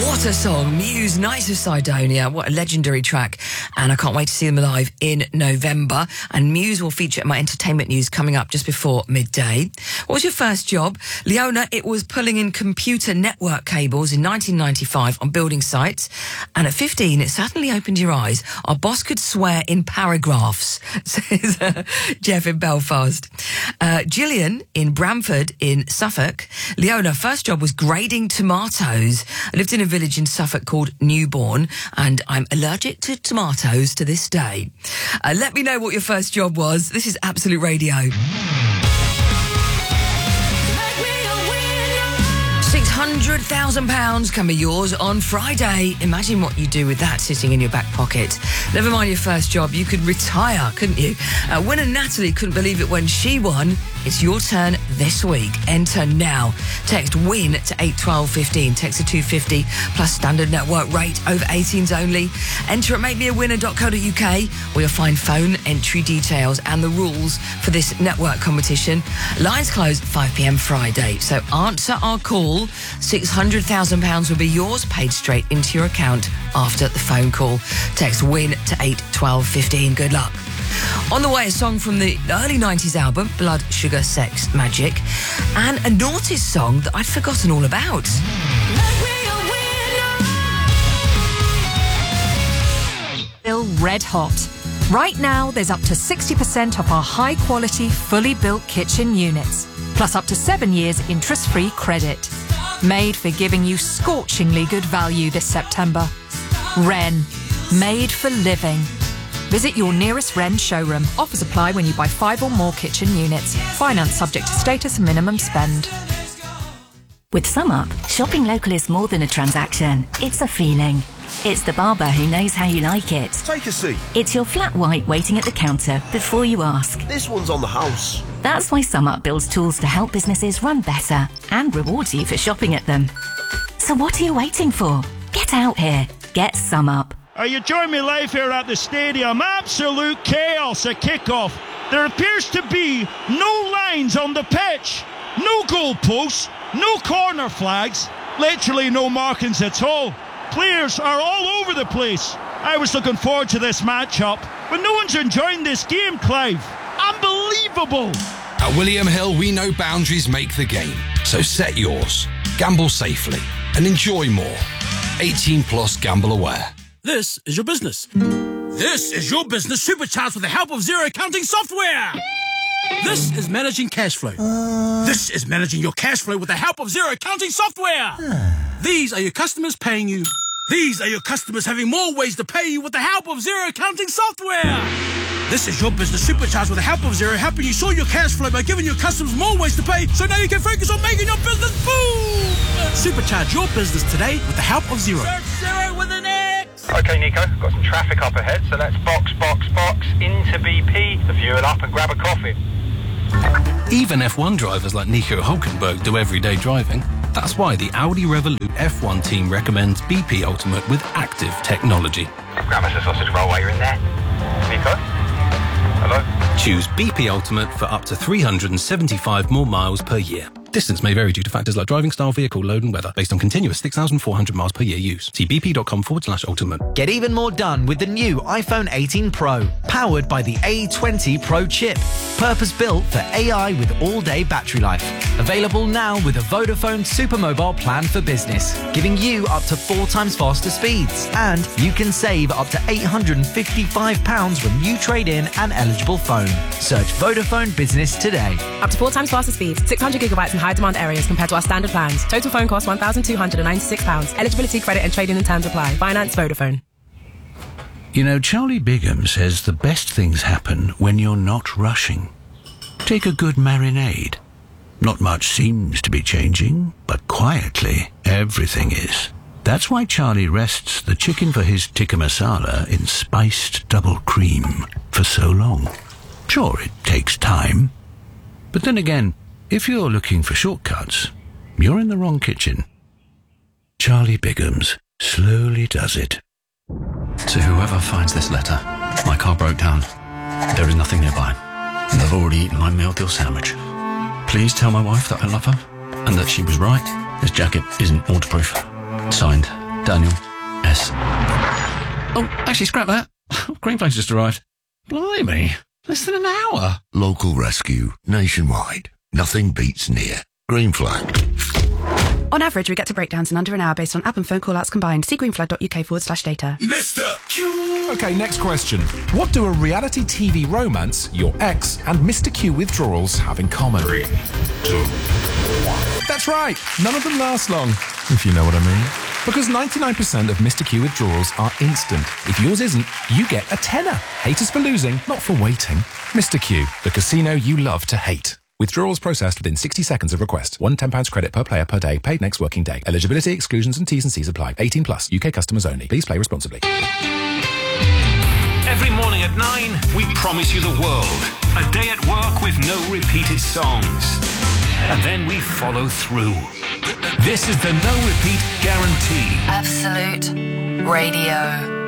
What a song. Muse, Knights of Sidonia. What a legendary track. And I can't wait to see them live in November. And Muse will feature my entertainment news coming up just before midday. What was your first job? Leona, it was pulling in computer network cables in 1995 on building sites. And at 15, it certainly opened your eyes. Our boss could swear in paragraphs, says Jeff in Belfast. Gillian in Bramford in Suffolk. Leona, first job was grading tomatoes. I lived in a village in Suffolk called Newbourne, and I'm allergic to tomatoes to this day. Let me know what your first job was. This is Absolute Radio. £600,000 can be yours on Friday. Imagine what you do with that sitting in your back pocket. Never mind your first job, you could retire, couldn't you? Winner Natalie couldn't believe it when she won. It's your turn this week. Enter now. Text WIN to 81215. Text to 250 plus standard network rate over 18s only. Enter at makemeawinner.co.uk where you'll find phone entry details and the rules for this network competition. Lines close at 5 p.m. Friday. So answer our call. £600,000 will be yours, paid straight into your account after the phone call. Text WIN to 81215. Good luck. On the way, a song from the early 90s album, Blood, Sugar, Sex, Magic, and a naughty song that I'd forgotten all about. Still red hot. Right now, there's up to 60% off our high-quality, fully built kitchen units, plus up to 7 years interest-free credit. Made for giving you scorchingly good value this September. Wren, made for living. Visit your nearest Wren showroom. Offers apply when you buy 5 or more kitchen units. Finance subject to status and minimum spend. With SumUp, shopping local is more than a transaction. It's a feeling. It's the barber who knows how you like it. Take a seat. It's your flat white waiting at the counter before you ask. This one's on the house. That's why SumUp builds tools to help businesses run better and rewards you for shopping at them. So what are you waiting for? Get out here. Get SumUp. You join me live here at the stadium. Absolute chaos at kickoff. There appears to be no lines on the pitch, no goalposts, no corner flags, literally no markings at all. Players are all over the place. I was looking forward to this matchup, but no one's enjoying this game, Clive. Unbelievable. At William Hill, we know boundaries make the game. So set yours, gamble safely, and enjoy more. 18 plus gamble aware. This is your business. This is your business supercharged with the help of Xero accounting software. This is managing cash flow. This is managing your cash flow with the help of Xero accounting software. These are your customers paying you. These are your customers having more ways to pay you with the help of Xero accounting software. This is your business supercharged with the help of Xero, helping you sort your cash flow by giving your customers more ways to pay, so now you can focus on making your business boom. Supercharge your business today with the help of Xero. Search Xero with an X. Okay, Nico, got some traffic up ahead, so let's box into BP, to fuel up and grab a coffee. Even F1 drivers like Nico Hulkenberg do everyday driving. That's why the Audi Revolut F1 team recommends BP Ultimate with active technology. Grab us a sausage roll while you're in there. Nico? Hello? Choose BP Ultimate for up to 375 more miles per year. Distance may vary due to factors like driving style, vehicle load and weather, based on continuous 6,400 miles per year use. See bp.com/ultimate. Get even more done with the new iPhone 18 Pro, powered by the A20 Pro chip. Purpose-built for AI with all-day battery life. Available now with a Vodafone Supermobile plan for business, giving you up to 4 times faster speeds. And you can save up to £855 when you trade in an eligible phone. Search Vodafone Business today. Up to 4 times faster speeds, 600 gigabytes in high demand areas compared to our standard plans. Total phone cost £1,296. Eligibility, credit and trading and terms apply. Finance Vodafone. You know, Charlie Bigham says the best things happen when you're not rushing. Take a good marinade. Not much seems to be changing, but quietly, everything is. That's why Charlie rests the chicken for his tikka masala in spiced double cream for so long. Sure, it takes time. But then again, if you're looking for shortcuts, you're in the wrong kitchen. Charlie Bigham's slowly does it. To whoever finds this letter, my car broke down. There is nothing nearby, and I've already eaten my meal deal sandwich. Please tell my wife that I love her, and that she was right. This jacket isn't waterproof. Signed, Daniel S. Oh, actually, scrap that. Green Flag's just arrived. Blimey, less than an hour. Local rescue, nationwide. Nothing beats near. Green Flag. On average, we get to breakdowns in under an hour based on app and phone call-outs combined. See greenflag.uk/data. Mr. Q! OK, next question. What do a reality TV romance, your ex, and Mr. Q withdrawals have in common? 3, 2, 1. That's right. None of them last long, if you know what I mean. Because 99% of Mr. Q withdrawals are instant. If yours isn't, you get a tenner. Hate us for losing, not for waiting. Mr. Q, the casino you love to hate. Withdrawals processed within 60 seconds of request. One £10 credit per player per day, paid next working day. Eligibility, exclusions and T's and C's apply. 18 plus, UK customers only. Please play responsibly. Every morning at 9, we promise you the world. A day at work with no repeated songs. And then we follow through. This is the no repeat guarantee. Absolute Radio.